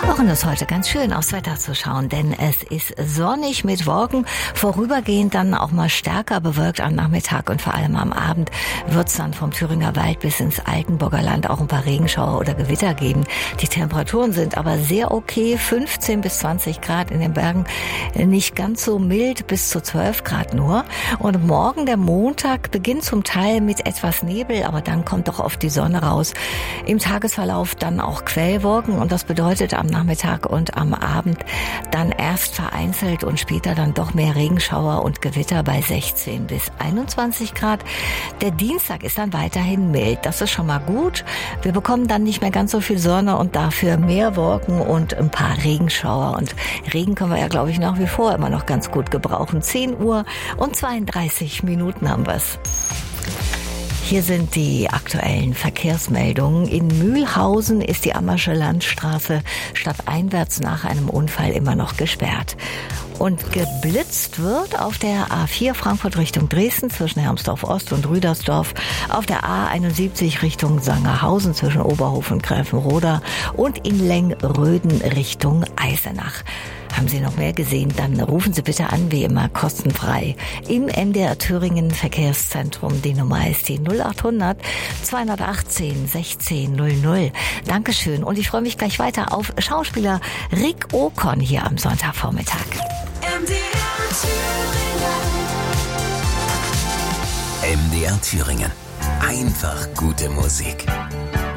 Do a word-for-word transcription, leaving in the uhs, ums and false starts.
Und es ist heute ganz schön, aufs Wetter zu schauen, denn es ist sonnig mit Wolken, vorübergehend dann auch mal stärker bewölkt am Nachmittag und vor allem am Abend wird es dann vom Thüringer Wald bis ins Altenburger Land auch ein paar Regenschauer oder Gewitter geben. Die Temperaturen sind aber sehr okay, fünfzehn bis zwanzig Grad in den Bergen, nicht ganz so mild, bis zu zwölf Grad nur. Und morgen, der Montag, beginnt zum Teil mit etwas Nebel, aber dann kommt doch oft die Sonne raus. Im Tagesverlauf dann auch Quellwolken und das bedeutet am Nachmittag und am Abend dann erst vereinzelt und später dann doch mehr Regenschauer und Gewitter bei sechzehn bis einundzwanzig Grad. Der Dienstag ist dann weiterhin mild. Das ist schon mal gut. Wir bekommen dann nicht mehr ganz so viel Sonne und dafür mehr Wolken und ein paar Regenschauer. Und Regen können wir ja, glaube ich, nach wie vor immer noch ganz gut gebrauchen. zehn Uhr und zweiunddreißig Minuten haben wir's. Hier sind die aktuellen Verkehrsmeldungen. In Mühlhausen ist die Ammersche Landstraße stadteinwärts nach einem Unfall immer noch gesperrt. Und geblitzt wird auf der A vier Frankfurt Richtung Dresden zwischen Hermsdorf Ost und Rüdersdorf, auf der A einundsiebzig Richtung Sangerhausen zwischen Oberhof und Gräfenroda und in Lengröden Richtung Eisenach. Haben Sie noch mehr gesehen, dann rufen Sie bitte an, wie immer kostenfrei. Im M D R Thüringen Verkehrszentrum, die Nummer ist die null achthundert zweihundertachtzehn sechzehn null null. Dankeschön und ich freue mich gleich weiter auf Schauspieler Rick Okon hier am Sonntagvormittag. M D R Thüringen. M D R Thüringen. Einfach gute Musik.